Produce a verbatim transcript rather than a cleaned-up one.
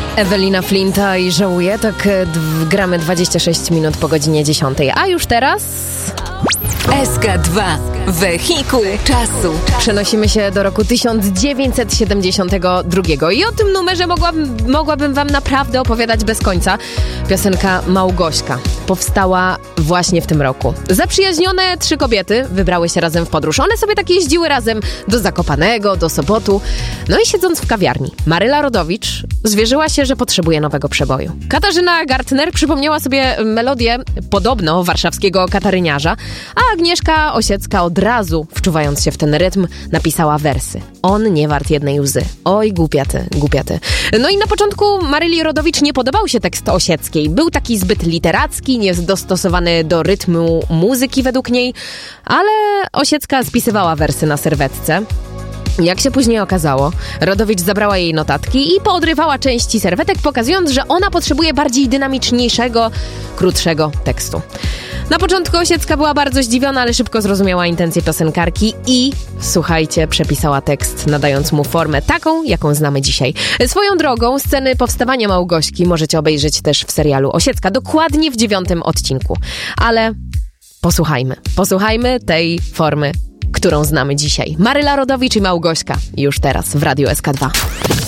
Ewelina Flinta i Żałuję, tak d- gramy dwadzieścia sześć minut po godzinie dziesiątej. A już teraz... S K dwa. Wehikuł czasu. Przenosimy się do roku tysiąc dziewięćset siedemdziesiątego drugiego i o tym numerze mogłabym, mogłabym wam naprawdę opowiadać bez końca. Piosenka Małgośka powstała właśnie w tym roku. Zaprzyjaźnione trzy kobiety wybrały się razem w podróż. One sobie tak jeździły razem do Zakopanego, do Sopotu. No i siedząc w kawiarni, Maryla Rodowicz zwierzyła się, że potrzebuje nowego przeboju. Katarzyna Gartner przypomniała sobie melodię podobno warszawskiego kataryniarza, a Agnieszka Osiecka od razu, wczuwając się w ten rytm, napisała wersy. On nie wart jednej łzy. Oj, głupia ty, głupia ty. No i na początku Maryli Rodowicz nie podobał się tekst Osieckiej. Był taki zbyt literacki, niedostosowany do rytmu muzyki według niej, ale Osiecka spisywała wersy na serwetce. Jak się później okazało, Rodowicz zabrała jej notatki i poodrywała części serwetek, pokazując, że ona potrzebuje bardziej dynamiczniejszego, krótszego tekstu. Na początku Osiecka była bardzo zdziwiona, ale szybko zrozumiała intencje piosenkarki i, słuchajcie, przepisała tekst, nadając mu formę taką, jaką znamy dzisiaj. Swoją drogą, sceny powstawania Małgośki możecie obejrzeć też w serialu Osiecka, dokładnie w dziewiątym odcinku. Ale posłuchajmy, posłuchajmy tej formy, którą znamy dzisiaj. Maryla Rodowicz i Małgośka już teraz w Radiu S K dwa.